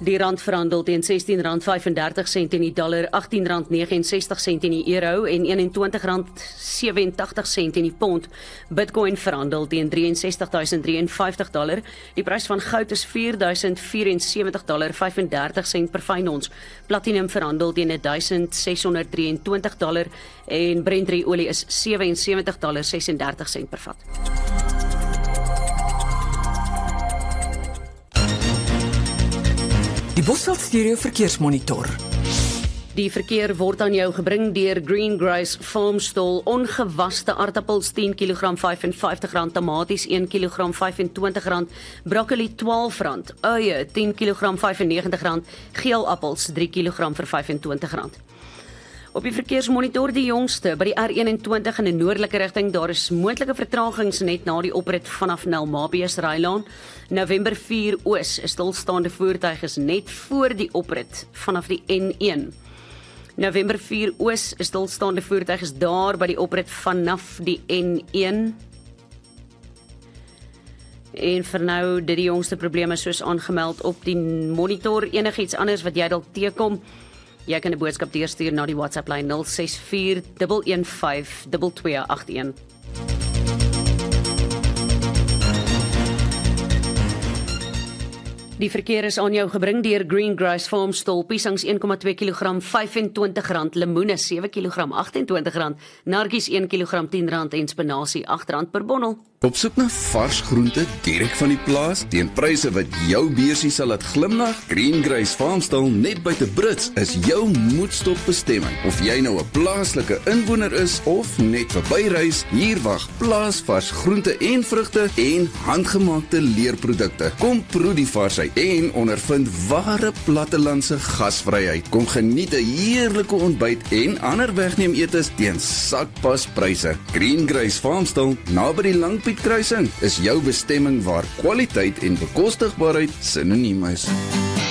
Die rand verhandel teen R16.35 in die dollar, R18.69 in die euro en R21.87 in die pond. Bitcoin verhandel teen $63,053. Die prys van goud is $4,074.35 per fyn ons. Platinum verhandel teen $1,623 en Brent olie is $77.36 per vat. Die Bosveld Stereo Verkeersmonitor. Die verkeer word aan jou gebring deur Greengrace Farmstall. Ongewaste aardappels 10 kg R55, tomaties 1 kg R25, broccoli R12, uie 10 kg R95, geelappels 3 kg vir R25. Op die verkeersmonitor die jongste by die R21 in die noordelike rigting. Daar is moontlike vertragings net na die oprit vanaf Nelmabies Rylaan. November 4 Oos, 'n stilstaande voertuig is net voor die oprit vanaf die N1. November 4 Oos, 'n stilstaande voertuig is daar by die oprit vanaf die N1. En vir nou dit die jongste probleme soos aangemeld op die monitor. Enigiets anders wat jy dalk teekom, jy kan 'n boodskap deurstuur na die WhatsApp lyn 064 115 2281. Die verkeer is aan jou gebring deur Greengrace Farmstall. Piesangs 1,2 kg R25, lemoene 7 kg R28, narkies 1 kg R10 en spinasie R8 per bondel. Op soek na vars groente direk van die plaas teen pryse wat jou beursie sal laat glimlag? Greengrace Farmstall net buite Brits is jou moedstop bestemming. Of jy nou 'n plaaslike inwoner is of net verbyreis, hier wag plaasvars groente en vrugte en handgemaakte leerprodukte. Kom proe die varsheid en ondervind ware plattelandse gasvryheid. Kom geniet 'n heerlike ontbyt en ander wegneem etes teen sakpaspryse. Greengrace Farmstall naby die Langpietkruising is jou bestemming waar kwaliteit en bekostigbaarheid sinoniem is.